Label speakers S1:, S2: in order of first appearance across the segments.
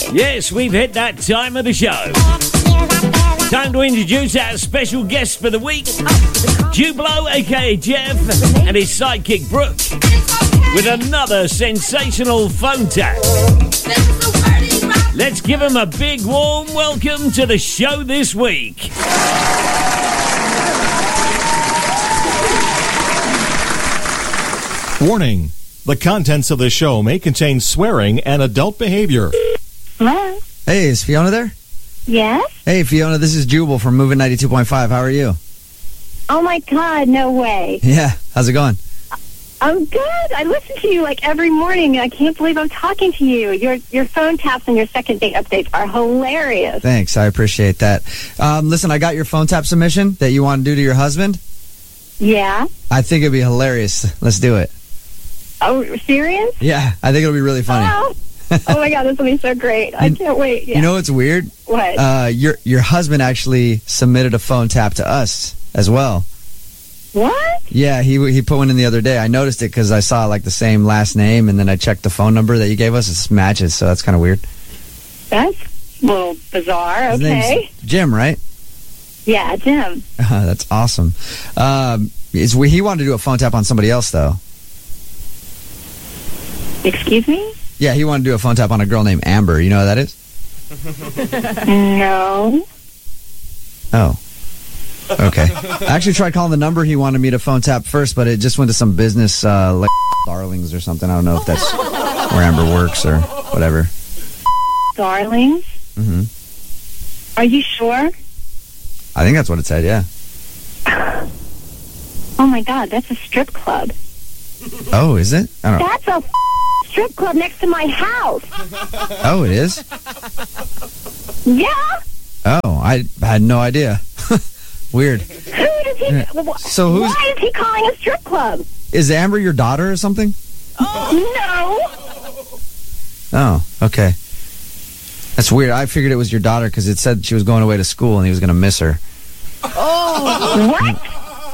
S1: Yes, we've hit that time of the show. Time to introduce our special guest for the week, Jublo, aka Jeff, and his sidekick Brooke, with another sensational phone tap. Let's give him a big warm welcome to the show this week.
S2: Warning. The contents of the show may contain swearing and adult behavior.
S3: Hello?
S4: Hey, is Fiona there?
S3: Yes?
S4: Hey, Fiona, this is Jubal from Moving 92.5. How are you?
S3: Oh, my God, no way.
S4: Yeah, how's it going?
S3: I'm good. I listen to you like every morning. I can't believe I'm talking to you. Your phone taps and your second date updates are hilarious.
S4: Thanks, I appreciate that. Listen, I got your phone tap submission that you want to do to your husband.
S3: Yeah?
S4: I think it'd be hilarious. Let's do it.
S3: Oh, serious?
S4: Yeah, I think it'll be really funny.
S3: Oh my God, this will be so great. I can't wait. Yeah.
S4: You know what's weird?
S3: What?
S4: Your husband actually submitted a phone tap to us as well.
S3: What?
S4: Yeah, he put one in the other day. I noticed it because I saw like the same last name, and then I checked the phone number that you gave us. It matches, so that's kind of weird.
S3: That's a little bizarre.
S4: His
S3: Okay.
S4: name's Jim, right?
S3: Yeah, Jim.
S4: That's awesome. He wanted to do a phone tap on somebody else, though.
S3: Excuse me?
S4: Yeah, he wanted to do a phone tap on a girl named Amber. You know who that is?
S3: No.
S4: Oh. Okay. I actually tried calling the number he wanted me to phone tap first, but it just went to some business, like Darlings or something. I don't know if that's where Amber works or whatever.
S3: Darlings?
S4: Mm-hmm.
S3: Are you sure?
S4: I think that's what it said, yeah.
S3: Oh my God, that's a strip club.
S4: Oh, is it? I don't know.
S3: That's a strip club next to my house.
S4: Oh, it is?
S3: Yeah?
S4: Oh, I had no idea. Weird.
S3: Who does he...
S4: So who's...
S3: Why is he calling a strip club?
S4: Is Amber your daughter or something?
S3: No.
S4: Oh, okay. That's weird. I figured it was your daughter because it said she was going away to school and he was going to miss her.
S3: Oh. What?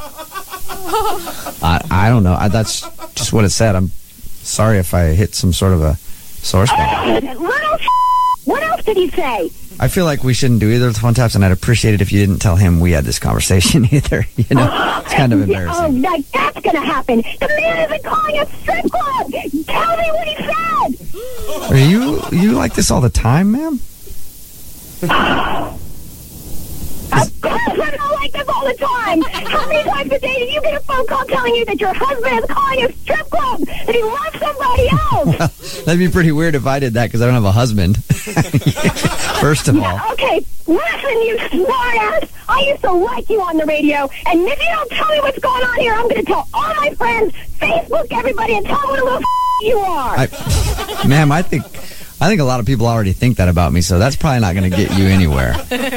S4: I don't know. That's just what it said. I'm sorry if I hit some sort of a sore spot.
S3: What else did he say?
S4: I feel like we shouldn't do either of the phone taps, and I'd appreciate it if you didn't tell him we had this conveation either. You know, it's kind of embarrassing.
S3: Oh, like, that's going to happen. The man isn't calling a strip club. Tell me what he said.
S4: Are you like this all the time, ma'am?
S3: Of course I don't like this all the time. How many times a day do you get a phone call telling you that your husband is calling a strip club, that he loves somebody else?
S4: That'd be pretty weird if I did that because I don't have a husband. First of all.
S3: Okay, listen, you smartass. I used to like you on the radio, and if you don't tell me what's going on here, I'm going to tell all my friends, Facebook everybody, and tell them what a little you are.
S4: Ma'am, I think a lot of people already think that about me, so that's probably not going to get you anywhere.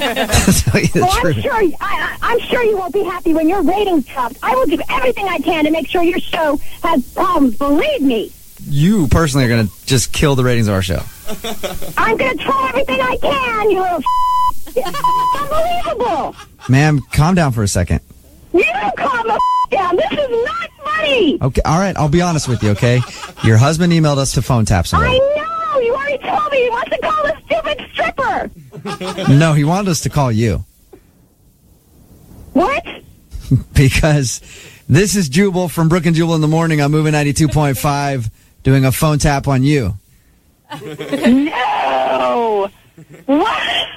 S3: I'm sure you won't be happy when your ratings drop. I will do everything I can to make sure your show has problems. Believe me.
S4: You personally are going to just kill the ratings of our show.
S3: I'm going to try everything I can, you little unbelievable.
S4: Ma'am, calm down for a second.
S3: You don't calm the down. This is not funny.
S4: Okay, all right, I'll be honest with you, okay? Your husband emailed us to phone tap somebody.
S3: I know. You already told me he wants to call a stupid stripper.
S4: No, he wanted us to call you.
S3: What?
S4: Because this is Jubal from Brooke and Jubal in the Morning. I'm moving 92.5, doing a phone tap on you.
S3: No. What?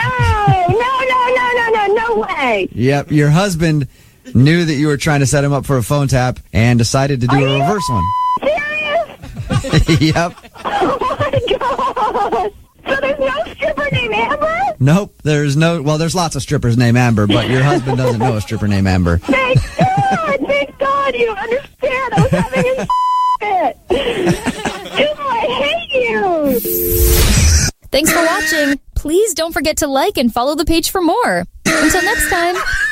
S3: No way.
S4: Yep, your husband knew that you were trying to set him up for a phone tap and decided to do a reverse one.
S3: Serious?
S4: Yep.
S3: Oh my God. So there's no stripper named Amber?
S4: Nope, there's lots of strippers named Amber, but your husband doesn't know a stripper named Amber.
S3: Thank God you understand. I was having a fit. I hate you.
S5: Thanks for watching. Please don't forget to like and follow the page for more. Until next time.